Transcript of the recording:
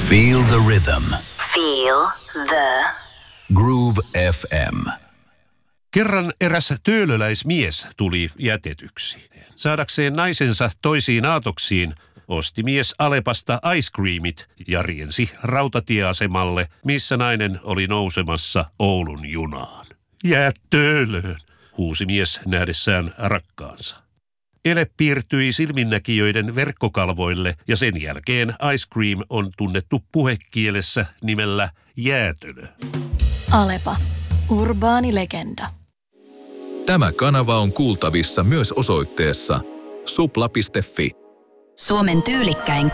Feel the rhythm. Feel the Groove FM. Kerran eräs töölöläismies tuli jätetyksi. Saadakseen naisensa toisiin aatoksiin osti mies Alepasta ice creamit ja riensi rautatieasemalle, missä nainen oli nousemassa Oulun junaan. Jää töölöön, huusi mies nähdessään rakkaansa. Ele piirtyi silminnäkijöiden verkkokalvoille ja sen jälkeen ice cream on tunnettu puhekielessä nimellä jäätölö. Alepa. Urbaani legenda. Tämä kanava on kuultavissa myös osoitteessa supla.fi. Suomen tyylikkäin